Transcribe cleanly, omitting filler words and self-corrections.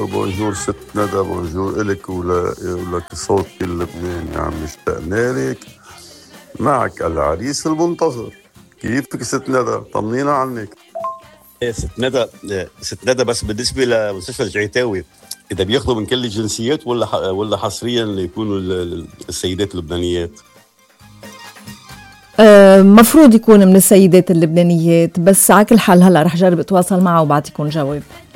بونجور ست ندى، بونجور إلك ولك صوتي اللبناني، عم مشتاقنا لك. معك العريس المنتظر. كيفك ست ندى؟ طمنينا عنك. ست ندى بس بالنسبة لمستشفى الجعيتاوي، إذا بياخدوا من كل الجنسيات ولا حصريا يكونوا السيدات اللبنانيات؟ مفروض يكون من السيدات اللبنانيات، بس على كل حال هلأ رح جرب اتواصل معه وبعطيكم جواب.